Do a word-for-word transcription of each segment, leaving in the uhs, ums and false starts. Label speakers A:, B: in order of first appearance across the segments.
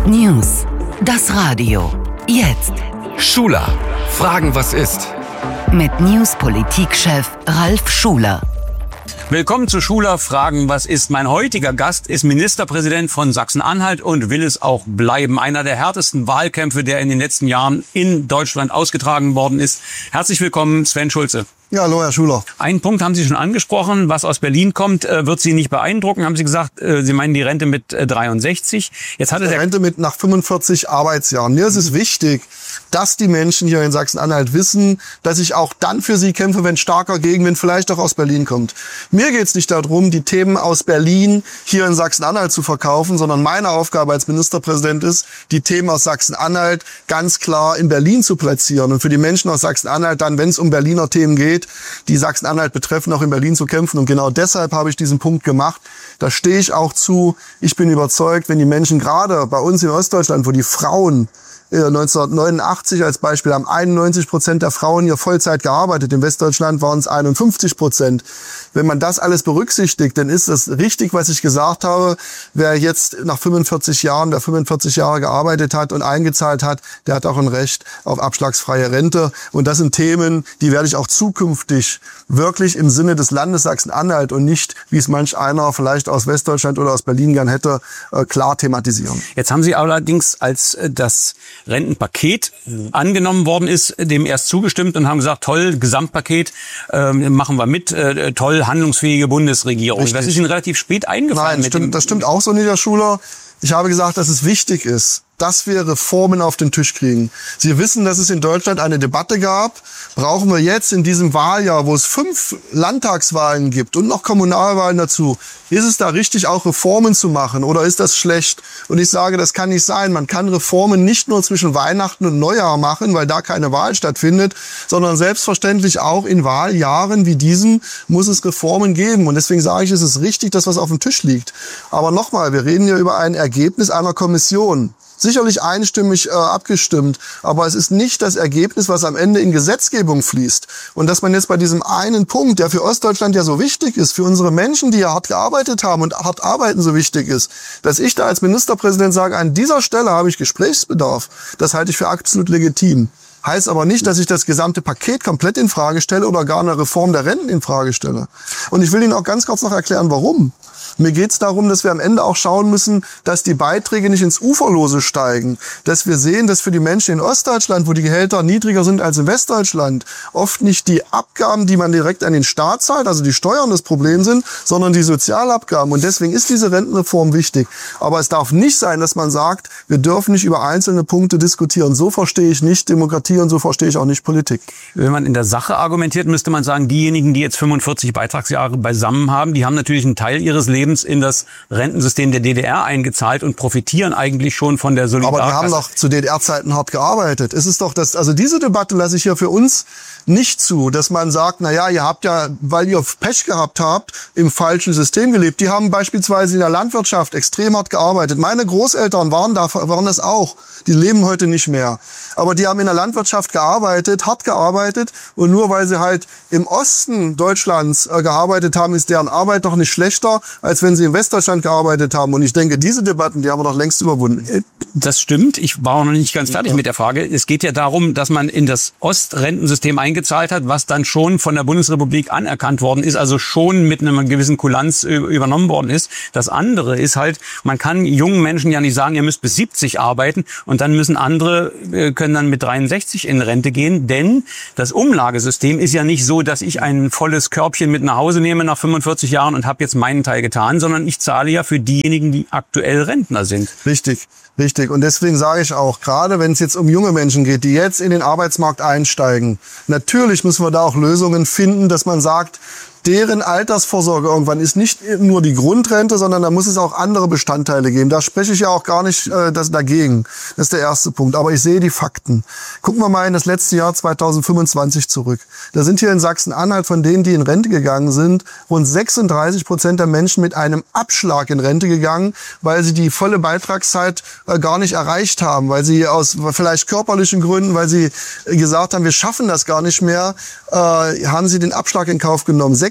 A: News. Das Radio. Jetzt.
B: Schuler. Fragen, was ist?
A: Mit News-Politik-Chef Ralf Schuler.
C: Willkommen zu Schuler Fragen, was ist? Mein heutiger Gast ist Ministerpräsident von Sachsen-Anhalt und will es auch bleiben. Einer der härtesten Wahlkämpfe, der in den letzten Jahren in Deutschland ausgetragen worden ist. Herzlich willkommen, Sven Schulze.
D: Ja, hallo, Herr Schuler.
C: Einen Punkt haben Sie schon angesprochen, was aus Berlin kommt, wird Sie nicht beeindrucken, haben Sie gesagt. Sie meinen die Rente mit dreiundsechzig. Jetzt hatte
D: die
C: der
D: Rente mit nach fünfundvierzig Arbeitsjahren. Mir ist es wichtig, dass die Menschen hier in Sachsen-Anhalt wissen, dass ich auch dann für sie kämpfe, wenn starker Gegenwind vielleicht auch aus Berlin kommt. Mir geht es nicht darum, die Themen aus Berlin hier in Sachsen-Anhalt zu verkaufen, sondern meine Aufgabe als Ministerpräsident ist, die Themen aus Sachsen-Anhalt ganz klar in Berlin zu platzieren und für die Menschen aus Sachsen-Anhalt dann, wenn es um Berliner Themen geht, die Sachsen-Anhalt betreffen, auch in Berlin zu kämpfen. Und genau deshalb habe ich diesen Punkt gemacht. Da stehe ich auch zu. Ich bin überzeugt, wenn die Menschen gerade bei uns in Ostdeutschland, wo die Frauen neunzehnhundertneunundachtzig als Beispiel haben einundneunzig Prozent der Frauen hier Vollzeit gearbeitet. In Westdeutschland waren es einundfünfzig Prozent. Wenn man das alles berücksichtigt, dann ist es richtig, was ich gesagt habe. Wer jetzt nach fünfundvierzig Jahren, wer fünfundvierzig Jahre gearbeitet hat und eingezahlt hat, der hat auch ein Recht auf abschlagsfreie Rente. Und das sind Themen, die werde ich auch zukünftig wirklich im Sinne des Landes Sachsen-Anhalt und nicht, wie es manch einer vielleicht aus Westdeutschland oder aus Berlin gern hätte, klar thematisieren.
C: Jetzt haben Sie allerdings, als das Rentenpaket mhm. angenommen worden ist, dem erst zugestimmt und haben gesagt, toll, Gesamtpaket, äh, machen wir mit, äh, toll, handlungsfähige Bundesregierung.
D: Richtig.
C: Das ist Ihnen relativ spät eingefallen.
D: Nein,
C: mit
D: stimmt,
C: dem
D: das stimmt auch so nicht, Herr Schuler. Ich habe gesagt, dass es wichtig ist, dass wir Reformen auf den Tisch kriegen. Sie wissen, dass es in Deutschland eine Debatte gab. Brauchen wir jetzt in diesem Wahljahr, wo es fünf Landtagswahlen gibt und noch Kommunalwahlen dazu, ist es da richtig, auch Reformen zu machen oder ist das schlecht? Und ich sage, das kann nicht sein. Man kann Reformen nicht nur zwischen Weihnachten und Neujahr machen, weil da keine Wahl stattfindet, sondern selbstverständlich auch in Wahljahren wie diesen muss es Reformen geben. Und deswegen sage ich, es ist richtig, dass was auf dem Tisch liegt. Aber nochmal, wir reden hier über ein Ergebnis einer Kommission. Sicherlich einstimmig äh, abgestimmt, aber es ist nicht das Ergebnis, was am Ende in Gesetzgebung fließt. Und dass man jetzt bei diesem einen Punkt, der für Ostdeutschland ja so wichtig ist, für unsere Menschen, die ja hart gearbeitet haben und hart arbeiten, so wichtig ist, dass ich da als Ministerpräsident sage, an dieser Stelle habe ich Gesprächsbedarf, das halte ich für absolut legitim. Heißt aber nicht, dass ich das gesamte Paket komplett in Frage stelle oder gar eine Reform der Renten in Frage stelle. Und ich will Ihnen auch ganz kurz noch erklären, warum. Mir geht es darum, dass wir am Ende auch schauen müssen, dass die Beiträge nicht ins Uferlose steigen. Dass wir sehen, dass für die Menschen in Ostdeutschland, wo die Gehälter niedriger sind als in Westdeutschland, oft nicht die Abgaben, die man direkt an den Staat zahlt, also die Steuern das Problem sind, sondern die Sozialabgaben. Und deswegen ist diese Rentenreform wichtig. Aber es darf nicht sein, dass man sagt, wir dürfen nicht über einzelne Punkte diskutieren. So verstehe ich nicht Demokratie und so verstehe ich auch nicht Politik.
C: Wenn man in der Sache argumentiert, müsste man sagen, diejenigen, die jetzt fünfundvierzig Beitragsjahre beisammen haben, die haben natürlich einen Teil ihres Lebens in das Rentensystem der D D R eingezahlt und profitieren eigentlich schon von der Solidarkasse.
D: Aber die haben doch zu D D R-Zeiten hart gearbeitet. Es ist doch das, also diese Debatte lasse ich hier für uns nicht zu, dass man sagt, na ja, ihr habt ja, weil ihr Pech gehabt habt, im falschen System gelebt. Die haben beispielsweise in der Landwirtschaft extrem hart gearbeitet. Meine Großeltern waren da, waren das auch. Die leben heute nicht mehr. Aber die haben in der Landwirtschaft gearbeitet, hart gearbeitet. Und nur weil sie halt im Osten Deutschlands äh, gearbeitet haben, ist deren Arbeit doch nicht schlechter, als wenn sie in Westdeutschland gearbeitet haben. Und ich denke, diese Debatten, die haben wir doch längst überwunden.
C: Das stimmt. Ich war auch noch nicht ganz fertig ja. mit der Frage. Es geht ja darum, dass man in das Ostrentensystem eingezahlt hat, was dann schon von der Bundesrepublik anerkannt worden ist, also schon mit einer gewissen Kulanz übernommen worden ist. Das andere ist halt, man kann jungen Menschen ja nicht sagen, ihr müsst bis siebzig arbeiten und dann müssen andere, können dann mit dreiundsechzig in Rente gehen, denn das Umlagesystem ist ja nicht so, dass ich ein volles Körbchen mit nach Hause nehme nach fünfundvierzig Jahren und habe jetzt meinen Teil getan, sondern ich zahle ja für diejenigen, die aktuell Rentner sind.
D: Richtig. Richtig. Und deswegen sage ich auch, gerade wenn es jetzt um junge Menschen geht, die jetzt in den Arbeitsmarkt einsteigen, natürlich müssen wir da auch Lösungen finden, dass man sagt, deren Altersvorsorge irgendwann ist nicht nur die Grundrente, sondern da muss es auch andere Bestandteile geben. Da spreche ich ja auch gar nicht äh, das dagegen. Das ist der erste Punkt. Aber ich sehe die Fakten. Gucken wir mal in das letzte Jahr zweitausendfünfundzwanzig zurück. Da sind hier in Sachsen-Anhalt von denen, die in Rente gegangen sind, rund sechsunddreißig Prozent der Menschen mit einem Abschlag in Rente gegangen, weil sie die volle Beitragszeit äh, gar nicht erreicht haben, weil sie aus vielleicht körperlichen Gründen, weil sie gesagt haben, wir schaffen das gar nicht mehr, äh, haben sie den Abschlag in Kauf genommen.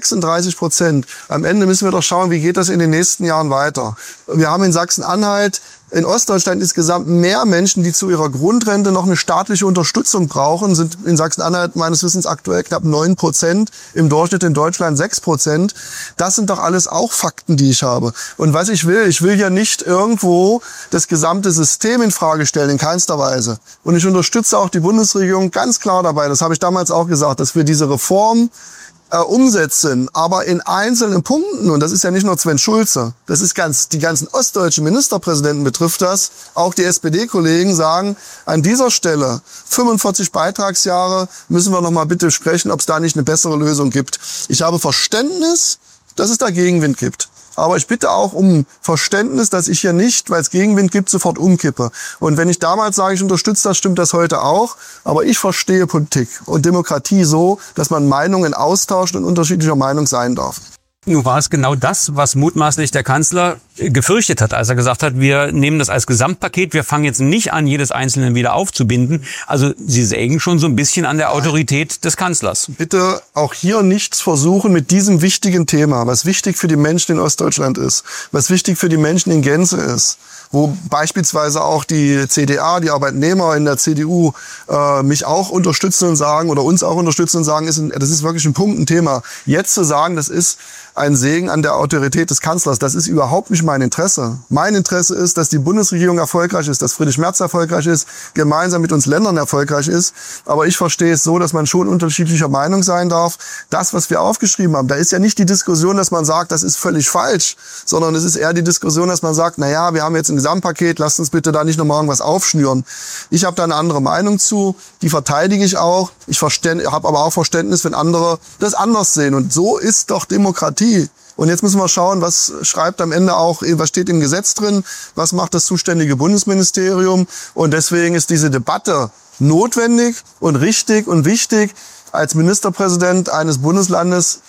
D: sechsunddreißig Prozent. Am Ende müssen wir doch schauen, wie geht das in den nächsten Jahren weiter. Wir haben in Sachsen-Anhalt, in Ostdeutschland insgesamt mehr Menschen, die zu ihrer Grundrente noch eine staatliche Unterstützung brauchen, sind in Sachsen-Anhalt meines Wissens aktuell knapp neun Prozent, im Durchschnitt in Deutschland sechs Prozent. Das sind doch alles auch Fakten, die ich habe. Und was ich will, ich will ja nicht irgendwo das gesamte System in Frage stellen, in keinster Weise. Und ich unterstütze auch die Bundesregierung ganz klar dabei, das habe ich damals auch gesagt, dass wir diese Reform Äh, umsetzen, aber in einzelnen Punkten, und das ist ja nicht nur Sven Schulze, das ist ganz, die ganzen ostdeutschen Ministerpräsidenten betrifft das, auch die S P D-Kollegen sagen, an dieser Stelle, fünfundvierzig Beitragsjahre, müssen wir noch mal bitte sprechen, ob es da nicht eine bessere Lösung gibt. Ich habe Verständnis, dass es da Gegenwind gibt. Aber ich bitte auch um Verständnis, dass ich hier nicht, weil es Gegenwind gibt, sofort umkippe. Und wenn ich damals sage, ich unterstütze das, stimmt das heute auch. Aber ich verstehe Politik und Demokratie so, dass man Meinungen austauscht und unterschiedlicher Meinung sein darf.
C: Nun war es genau das, was mutmaßlich der Kanzler gefürchtet hat, als er gesagt hat, wir nehmen das als Gesamtpaket, wir fangen jetzt nicht an, jedes Einzelne wieder aufzubinden. Also Sie sägen schon so ein bisschen an der Autorität des Kanzlers.
D: Bitte auch hier nichts versuchen mit diesem wichtigen Thema, was wichtig für die Menschen in Ostdeutschland ist, was wichtig für die Menschen in Gänze ist, wo beispielsweise auch die C D A, die Arbeitnehmer in der C D U äh, mich auch unterstützen und sagen oder uns auch unterstützen und sagen, ist ein, das ist wirklich ein Punkt, ein Thema. Jetzt zu sagen, das ist ein Segen an der Autorität des Kanzlers, das ist überhaupt nicht mein Interesse. Mein Interesse ist, dass die Bundesregierung erfolgreich ist, dass Friedrich Merz erfolgreich ist, gemeinsam mit uns Ländern erfolgreich ist. Aber ich verstehe es so, dass man schon unterschiedlicher Meinung sein darf. Das, was wir aufgeschrieben haben, da ist ja nicht die Diskussion, dass man sagt, das ist völlig falsch, sondern es ist eher die Diskussion, dass man sagt, na ja, wir haben jetzt ein Gesamtpaket, lasst uns bitte da nicht nochmal irgendwas aufschnüren. Ich habe da eine andere Meinung zu, die verteidige ich auch. Ich habe aber auch Verständnis, wenn andere das anders sehen. Und so ist doch Demokratie. Und jetzt müssen wir schauen, was schreibt am Ende auch, was steht im Gesetz drin, was macht das zuständige Bundesministerium. Und deswegen ist diese Debatte notwendig und richtig und wichtig. Als Ministerpräsident eines Bundeslandes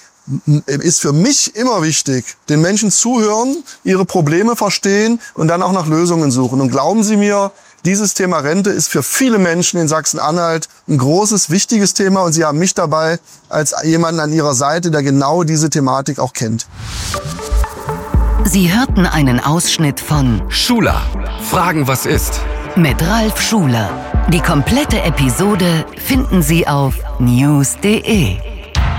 D: ist für mich immer wichtig, den Menschen zuhören, ihre Probleme verstehen und dann auch nach Lösungen suchen. Und glauben Sie mir, dieses Thema Rente ist für viele Menschen in Sachsen-Anhalt ein großes, wichtiges Thema und Sie haben mich dabei als jemanden an Ihrer Seite, der genau diese Thematik auch kennt.
A: Sie hörten einen Ausschnitt von
B: Schuler. Fragen, was ist?
A: Mit Ralf Schuler. Die komplette Episode finden Sie auf news punkt de.